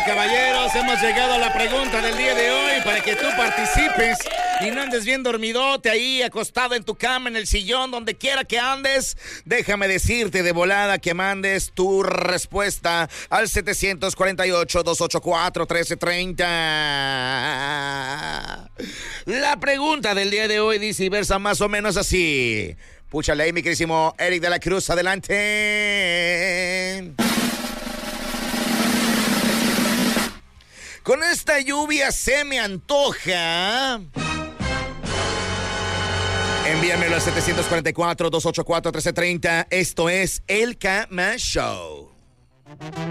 caballeros, hemos llegado a la pregunta del día de hoy para que tú participes y no andes bien dormidote ahí, acostado en tu cama, en el sillón, donde quiera que andes. Déjame decirte de volada que mandes tu respuesta al 748-284-1330. La pregunta del día de hoy dice y versa más o menos así. Púchale ahí, mi querísimo Eric de la Cruz, adelante. Con esta lluvia se me antoja. Envíamelo al 744-284-1330. Esto es El Cama Show.